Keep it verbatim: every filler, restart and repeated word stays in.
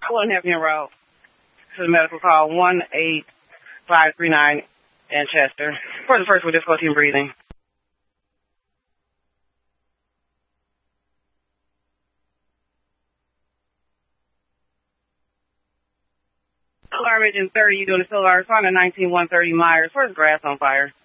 one Hampton Road to the medical call one eight five three nine in Chester for the person with difficulty in breathing. Alarm engine thirty, you doing a silver responder nineteen one thirty Myers. Where's grass on fire?